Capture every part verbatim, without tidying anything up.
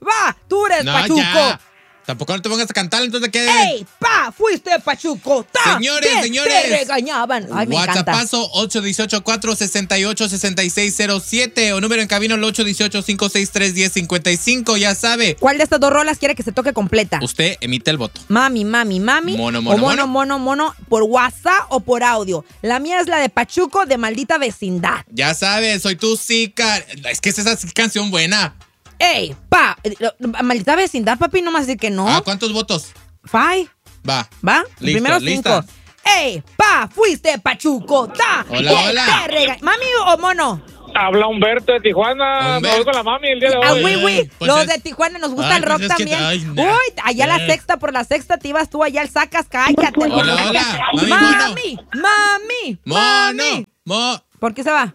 va! ¡Tú eres no, Pachuco! Ya. Tampoco no te pongas a cantar, entonces ¿qué? ¡Ey, pa! ¡Fuiste Pachuco! ¡Ta! Señores, Te, señores. Te regañaban. Ay, me encanta. WhatsAppazo ocho uno ocho, cuatro seis ocho, seis seis cero siete o número en cabina el ocho uno ocho, cinco seis tres, uno cero cinco cinco, ya sabe. ¿Cuál de estas dos rolas quiere que se toque completa? Usted emite el voto. Mami, mami, mami. Mono, mono, o mono, mono. mono, mono, por WhatsApp o por audio. La mía es la de Pachuco de Maldita Vecindad. Ya sabes, soy tu Zika. Es que es esa canción buena. ¡Ey, pa! Maldita Vecindad, papi, no más decir que no. Ah, ¿cuántos votos? Five. Va. ¿Va? Listo, Primero lista. cinco. ¡Ey, pa! ¡Fuiste Pachuco! ¡Ta! Hola, Te- hola. te rega- ¿Mami o mono? Habla Humberto de Tijuana. Humberto. Me voy con la mami el día de Ah, hoy. oui, oui. Pues Los es- de Tijuana nos gusta Ay, el rock pues es que- también. ay, nah. Uy, allá la Eh. sexta, por la sexta te ibas tú allá al sacas, cállate. Hola, hola. Mami, Mami, mami, Mono. mami. Mo. ¿Por qué se va?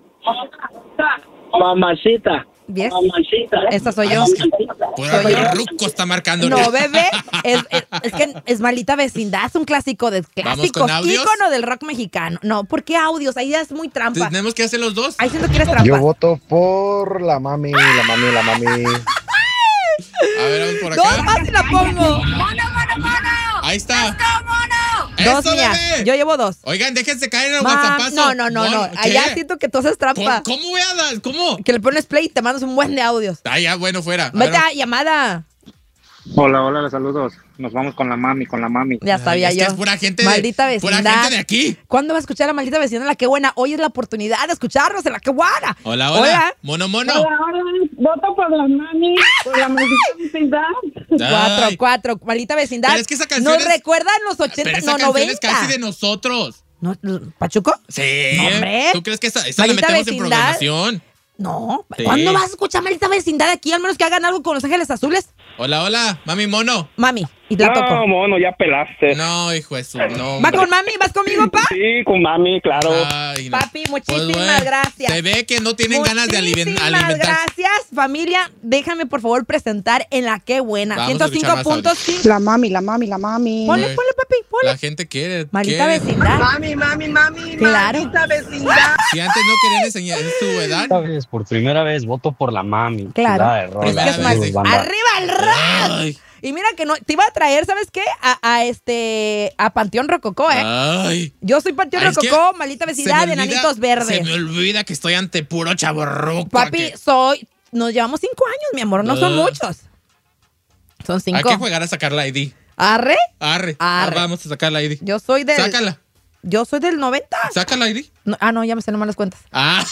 Mamacita. ¿Ves? Mamacita. Esta soy yo. Por ahí Ruco está marcando. No, bebé, es, es, es que es Maldita Vecindad, es un clásico de ¿Vamos clásicos, con audios? ícono del rock mexicano. No, ¿por qué audios? Ahí ya es muy trampa. Tenemos que hacer los dos. Ahí siento que eres trampa. Yo voto por la mami, la mami, la mami. A ver, vamos por Dos acá. más y la pongo. Ahí está. Dos ¡Eso, mías. bebé! Yo llevo dos. Oigan, déjense caer en el Mam, WhatsAppazo. no, no, no, no. Mon- Allá ¿qué? siento que tú haces trampa. ¿Cómo, ¿Cómo voy a dar? ¿Cómo? Que le pones play y te mandas un buen de audios. Ah, ya, bueno, fuera. A Vete ver, a llamada. Hola, hola, saludos. Nos vamos con la mami, con la mami. Ya sabía es yo. que es pura gente de- Maldita pura vecindad. gente de aquí. ¿Cuándo va a escuchar a Maldita Vecindad en La Qué Buena? Hoy es la oportunidad de escucharnos en La Qué Buena. Hola, hola. Hola. Mono, mono. Hola, hola. Voto por la mami, por la maldita vecindad. Cuatro, Ay, cuatro. Maldita Vecindad. Pero es que esa canción Nos es- recuerdan los Pero ochenta, esa no, canción noventa. es casi de nosotros. No, ¿Pachuco? Sí. No, hombre. ¿Tú crees que esa, esa la Maldita metemos en vecindad. programación? No. Sí. ¿Cuándo vas a escuchar Maldita Vecindad aquí? Al menos que hagan algo con Los Ángeles Azules. Hola, hola. Mami, mono. Mami, y te la No, toco. mono, ya pelaste. No, hijo de su. No, ¿Va hombre. con mami? ¿Vas conmigo, pa? Sí, con mami, claro. Ay, no. Papi, muchísimas Pues, bueno, gracias. Se ve que no tienen ganas de aliven- Muchísimas alimentar. gracias, familia. Déjame, por favor, presentar en La Qué Buena. Vamos a ciento cinco escuchar más puntos. Sí. La mami, la mami, la mami. Ponle, Ay. ponle, papi, ponle. La gente quiere. Maldita quiere. Vecindad. Mami, mami, mami, Claro. maldita vecindad. Si antes no querían enseñar su edad. Esta vez, por primera vez, voto por la mami. Claro. Chulada de rola. Es que es Saludos, más- banda. ¡Arriba el rock! Ay, Y mira que no, te iba a traer, ¿sabes qué? A, a este, a Panteón Rococó, ¿eh? ay. Yo soy Panteón Ay, es que Rococó, Maldita se Vecindad, me olvida- Enanitos Verdes. Se me olvida que estoy ante puro chaborruco. Papi, aquí. soy, nos llevamos cinco años, mi amor, no son Ah. muchos. Son Hay cinco. que jugar a sacar la I D. ¿Arre? Arre. Arre. Ah, vamos a sacar la I D. Yo soy del... Sácala. Yo soy del noventa. Saca la I D. No, ah, no, ya me sé nomás las cuentas. Ah.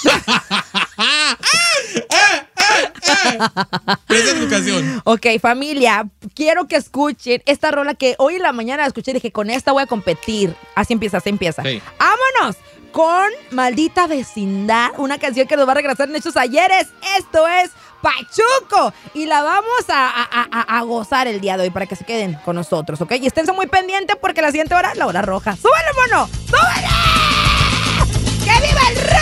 Presta educación. Ok, familia, quiero que escuchen esta rola que hoy en la mañana la escuché y dije, con esta voy a competir. Así empieza, así empieza. Sí. ¡Vámonos! Con Maldita Vecindad, una canción que nos va a regresar en estos ayeres. Esto es Pachuco. Y la vamos a, a- a- a gozar el día de hoy para que se queden con nosotros, ¿ok? Y estén muy pendientes porque la siguiente hora es la hora roja. ¡Súbele, mono! ¡Súbele! ¡Que viva el rock!